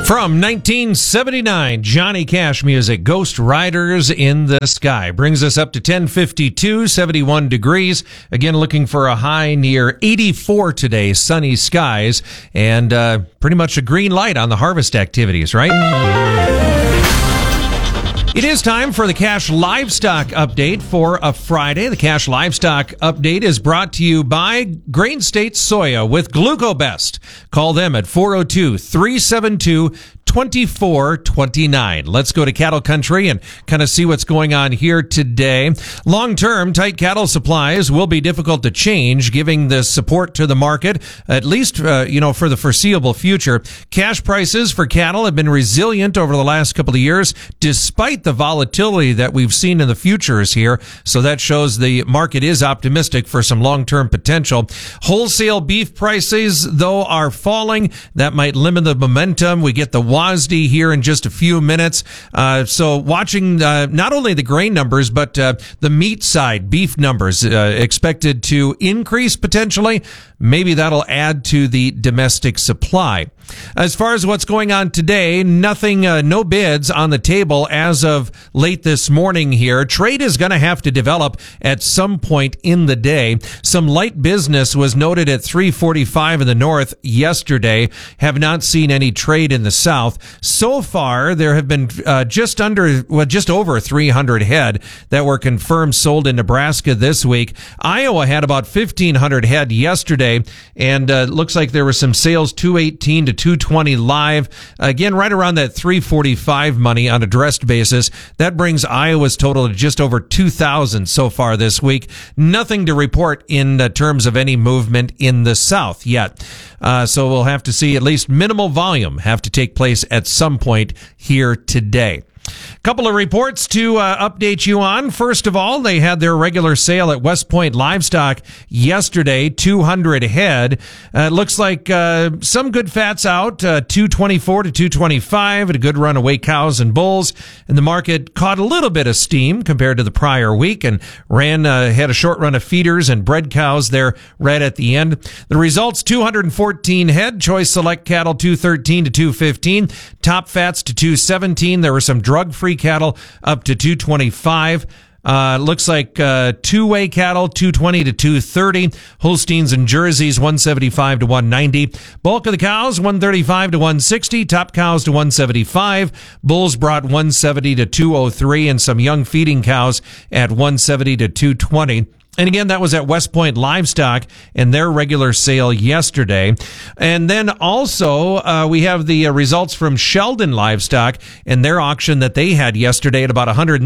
From 1979, Johnny Cash music, Ghost Riders in the Sky, brings us up to 10:52, 71 degrees. Again, looking for a high near 84 today, sunny skies, and pretty much a green light on the harvest activities, right? It is time for the Cash Livestock Update for a Friday. The Cash Livestock Update is brought to you by Grain State Soya with GlucoBest. Call them at 402-372-2429. Let's go to cattle country and kind of see what's going on here today. Long-term, tight cattle supplies will be difficult to change, giving the support to the market, at least, for the foreseeable future. Cash prices for cattle have been resilient over the last couple of years, despite the volatility that we've seen in the futures here. So that shows the market is optimistic for some long-term potential. Wholesale beef prices, though, are falling. That might limit the momentum. We get the WASDE here in just a few minutes. So watching not only the grain numbers, but the meat side, beef numbers expected to increase potentially. Maybe that'll add to the domestic supply. As far as what's going on today, nothing, no bids on the table as of late this morning here. Trade is going to have to develop at some point in the day. Some light business was noted at 345 in the north yesterday. Have not seen any trade in the south. So far, there have been just over 300 head that were confirmed sold in Nebraska this week. Iowa had about 1,500 head yesterday, and looks like there were some sales 218 to 220 live. Again, right around that 345 money on a dressed basis. That brings Iowa's total to just over 2,000 so far this week. Nothing to report in terms of any movement in the south yet. So we'll have to see at least minimal volume have to take place at some point here today. Couple of reports to update you on. First of all, they had their regular sale at West Point Livestock yesterday, 200 head. It looks like some good fats out, 224 to 225, and a good run of weight cows and bulls. And the market caught a little bit of steam compared to the prior week and had a short run of feeders and bred cows there right at the end. The results, 214 head, choice select cattle 213 to 215, top fats to 217. There were some drug-free cattle up to 225. Looks like two-way cattle 220 to 230. Holsteins and Jerseys 175 to 190. Bulk of the cows 135 to 160. Top cows to 175. Bulls brought 170 to 203, and some young feeding cows at 170 to 220. And again, that was at West Point Livestock and their regular sale yesterday. And then also, we have the results from Sheldon Livestock and their auction that they had yesterday at about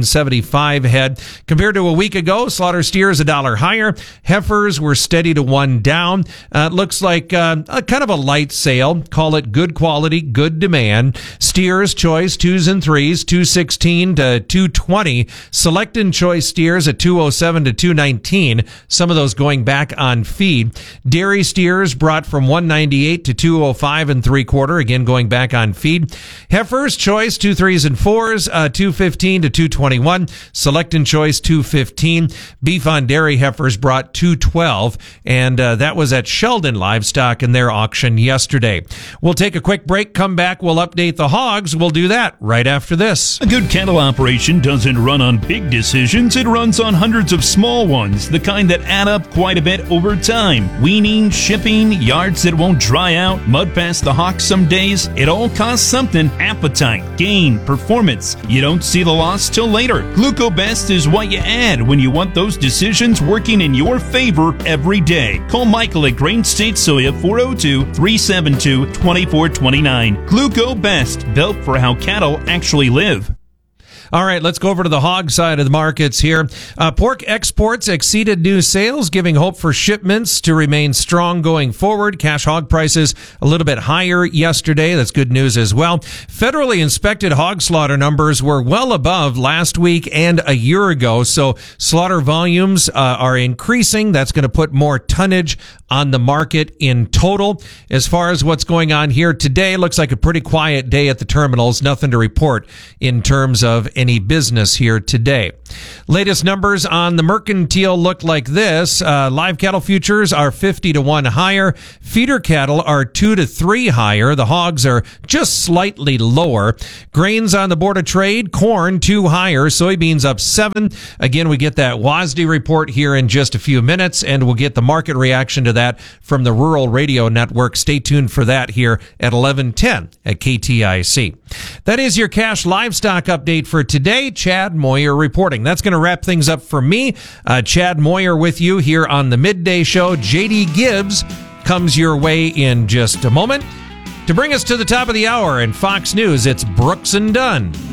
175 head. Compared to a week ago, slaughter steers $1 higher. Heifers were steady to 1 down. Looks like kind of a light sale. Call it good quality, good demand. Steers, choice, 2s and 3s, 216 to 220. Select and choice steers at 207 to 219. Some of those going back on feed. Dairy steers brought from 198 to 205 and 3/4, again going back on feed. Heifers, choice, 2 3s and 4s, 215 to 221. Select and choice, 215. Beef on dairy heifers brought 212, and that was at Sheldon Livestock in their auction yesterday. We'll take a quick break, come back, we'll update the hogs. We'll do that right after this. A good cattle operation doesn't run on big decisions, it runs on hundreds of small ones, the kind that add up quite a bit over time. Weaning, shipping, yards that won't dry out, mud past the hocks some days. It all costs something. Appetite, gain, performance. You don't see the loss till later. GlucoBest is what you add when you want those decisions working in your favor every day. Call Michael at Grain State Soya, 402-372-2429. GlucoBest, built for how cattle actually live. All right, let's go over to the hog side of the markets here. Pork exports exceeded new sales, giving hope for shipments to remain strong going forward. Cash hog prices a little bit higher yesterday. That's good news as well. Federally inspected hog slaughter numbers were well above last week and a year ago, so slaughter volumes are increasing. That's going to put more tonnage on the market in total. As far as what's going on here today, looks like a pretty quiet day at the terminals. Nothing to report in terms of any business here today. Latest numbers on the mercantile look like this. Live cattle futures are 50 to 1 higher. Feeder cattle are 2 to 3 higher. The hogs are just slightly lower. Grains on the board of trade, corn 2 higher, soybeans up 7. Again, we get that WASDE report here in just a few minutes, and we'll get the market reaction to that from the Rural Radio Network. Stay tuned for that here at 11:10 at KTIC. That is your cash livestock update for today. Chad Moyer reporting. That's going to wrap things up for me. Chad Moyer with you here on the Midday Show. JD Gibbs comes your way in just a moment. To bring us to the top of the hour in Fox News, it's Brooks and Dunn.